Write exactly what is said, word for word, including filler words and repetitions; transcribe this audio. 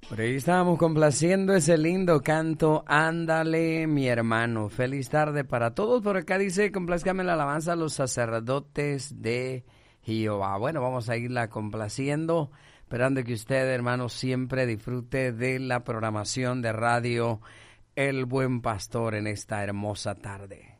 Por ahí estábamos complaciendo ese lindo canto, Ándale, mi hermano. Feliz tarde para todos. Por acá dice, complazcame la alabanza a los sacerdotes de Jehová. Bueno, vamos a irla complaciendo, esperando que usted, hermano, siempre disfrute de la programación de radio El Buen Pastor en esta hermosa tarde.